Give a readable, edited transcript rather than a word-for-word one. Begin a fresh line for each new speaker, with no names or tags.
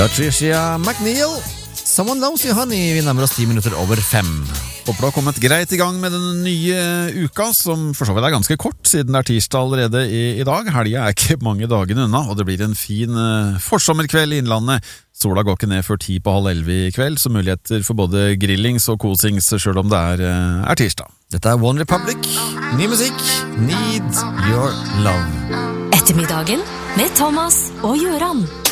Patricia McNeil, Someone Loves You Honey. Vi nærmer oss 10 minutter over 5. Håper du har kommet greit i gang med den nye uka, som for så vidt er ganske kort, siden det er tirsdag allerede i dag. Helga er ikke mange dagene unna, og det blir en fin forsommerkveld i Innlandet. Sola går ikke ned før 10:30 i kveld, så muligheter for både grillings og kosings, selv om det er tirsdag. Dette er One Republic, ny musikk, Need Your Love.
Ettermiddagen med Thomas og Gjøran.